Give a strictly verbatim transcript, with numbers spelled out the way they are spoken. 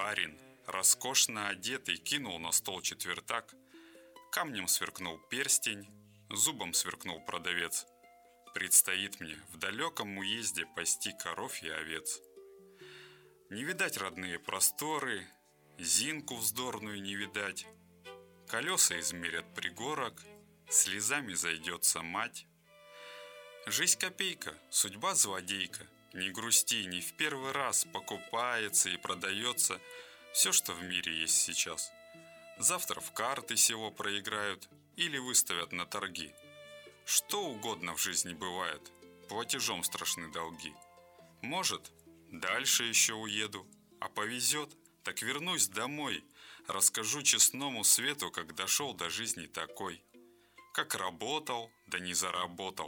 Барин, роскошно одетый, кинул на стол четвертак, камнем сверкнул перстень, зубом сверкнул продавец. Предстоит мне в далеком уезде пасти коров и овец. Не видать родные просторы, Зинку вздорную не видать. Колеса измерят пригорок, слезами зайдется мать. Жизнь копейка, судьба злодейка. Не грусти, не в первый раз покупается и продается все, что в мире есть сейчас. Завтра в карты село проиграют или выставят на торги. Что угодно в жизни бывает, платежом страшны долги. Может, дальше еще уеду, а повезет, так вернусь домой, расскажу честному свету, как дошел до жизни такой. Как работал, да не заработал,